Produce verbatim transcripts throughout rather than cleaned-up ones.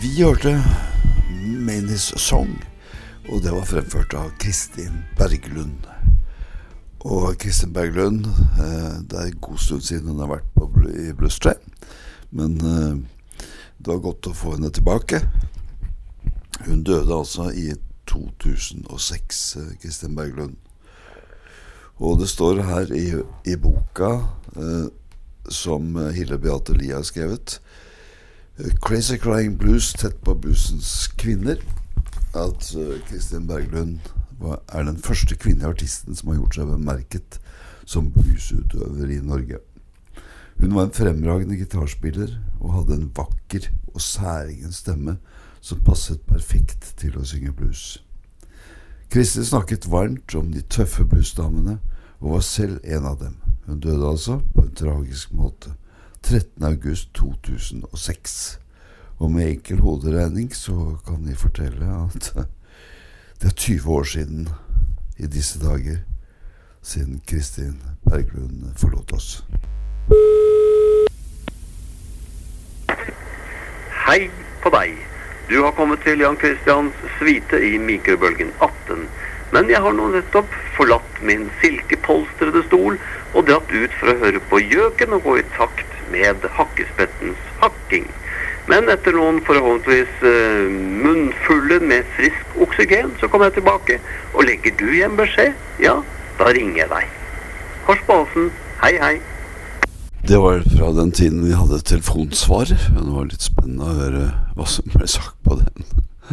Vi hørte Menis Song, og det var fremført av Kristin Berglund. Og Kristin Berglund, eh, det er en god stund siden hun har vært på i Blues Train, men eh, det var godt å få henne tilbake. Hun døde altså i to tusen og seks, eh, Kristin Berglund. Og det står her i, i boka eh, som Hille Beate Lie har skrevet, Crazy Crying Blues, tett på bluesens kvinner, at uh, Kristin Berglund var, er den første kvinnelige artisten som har gjort seg bemerket som bluesutøver i Norge. Hun var en fremragende gitarspiller og hadde en vakker og særegen stemme som passet perfekt til å synge blues. Kristin snakket varmt om de tøffe bluesdamene og var selv en av dem. Hun døde altså på en tragisk måte trettende august to tusen og seks. Og med enkel hoderegning så kan jeg fortelle at det er tyve år siden i disse dager siden Kristin Berglund forlot oss. Hei på deg. Du har kommet til Jan Christians svite i mikrobølgen atten. Men jeg har nå nettopp forlatt min silkepolstrede stol og dratt ut for å høre på gjøken og gå i takt med hakkespettens hakking. Men etter noen forhåndvis uh, munnfulle med frisk oksygen, så kommer jeg tilbake, og legger du igjen beskjed, ja, da ringer jeg deg. Kors på halsen, hei hei. Det var fra den tiden vi hadde telefonsvar, og det var litt spennende å høre hva som ble sagt på den.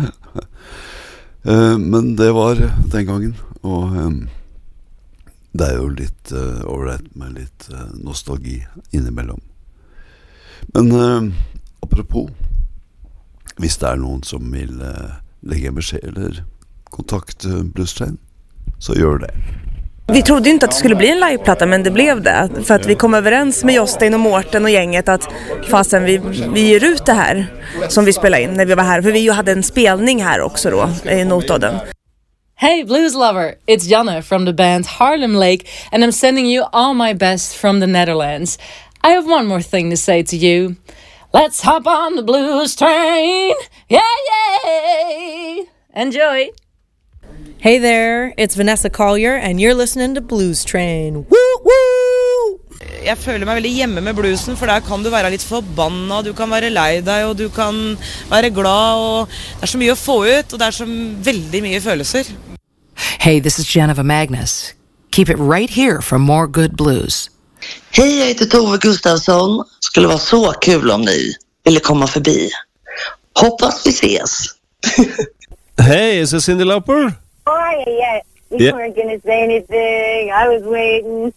uh, men det var den gangen, og um, det er jo litt uh, ålreit med litt uh, nostalgi innimellom. Men uh, apropos, hvis det er noen som vil uh, lägga en besked eller kontakta Blues Train, så gör det. Vi trodde ju inte att det skulle bli en liveplatta, men det blev det. För att vi kom överens med Jostein och Mårten och gänget att fasen vi, vi ger ut det här som vi spelade in när vi var här. För vi ju hade en spelning här också då i Notodden. Hey blues lover, it's Janne from the band Harlem Lake, and I'm sending you all my best from the Netherlands. I have one more thing to say to you. Let's hop on the blues train. Yeah, yeah. Enjoy. Hey there, it's Vanessa Collier, and you're listening to Blues Train. Woo, woo! Jeg føler meg veldig hjemme med bluesen, for der kan du være litt forbanna, du kan være lei deg, og du kan være glad, og det er så mye å få ut, og det er så veldig mye følelser. Hey, this is Geneva Magnus. Keep it right here for more good blues. Hej, jag heter Tove Gustafsson. Skulle vara så kul om ni ville komma förbi. Hoppas vi ses. Hey, is this Cyndi Lauper? Oh, yeah, yeah. You yeah. weren't going to say anything. I was waiting.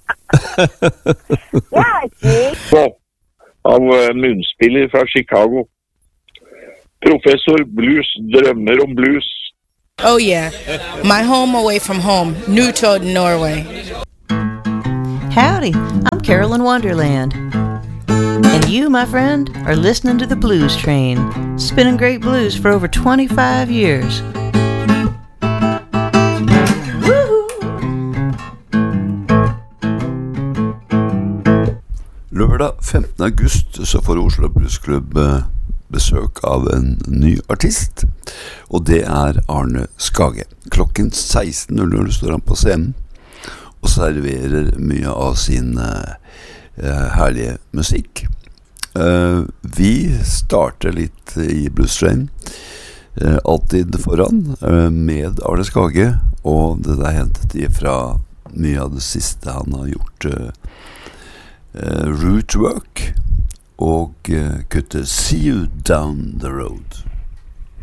Yeah, gee. Ja, av uh, munspiller fra Chicago. Professor Blues drømmer om blues. Oh, yeah. My home away from home, Newtown, Norway. Howdy, I'm Carolyn Wonderland. And you, my friend, are listening to the Blues Train, spinning great blues for over twenty-five years. Lørdag femtende august så får Oslo Blues Club besøk av en ny artist, og det er Arne Skage. Klokken seksten null null står han på scenen og serverer mye av sin uh, herlige musikk. Uh, vi starter litt i Blues Train, uh, alltid foran, uh, med Arne Skage, og det er hentet ifra mye av det siste han har gjort, uh, uh, Root Work, og uh, kuttet See You Down the Road.